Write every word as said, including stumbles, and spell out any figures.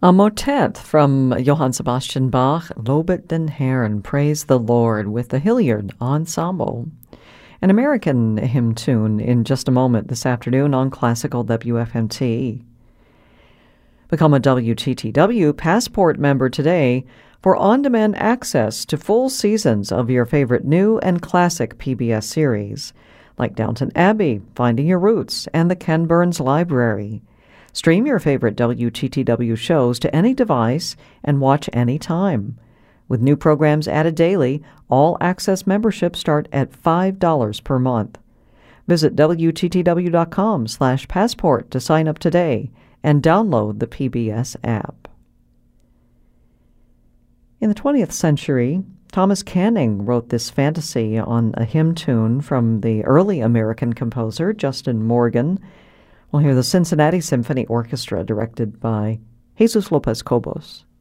A motet from Johann Sebastian Bach, Lobet den Herrn, Praise the Lord, with the Hilliard Ensemble. An American hymn tune in just a moment this afternoon on Classical W F M T. Become a W T T W Passport member today for on-demand access to full seasons of your favorite new and classic P B S series, like Downton Abbey, Finding Your Roots, and the Ken Burns Library. Stream your favorite W T T W shows to any device and watch any time. With new programs added daily, all access memberships start at five dollars per month. Visit W T T W dot com slash passport to sign up today and download the P B S app. In the twentieth century, Thomas Canning wrote this fantasy on a hymn tune from the early American composer Justin Morgan. We'll hear the Cincinnati Symphony Orchestra, directed by Jesus Lopez Cobos.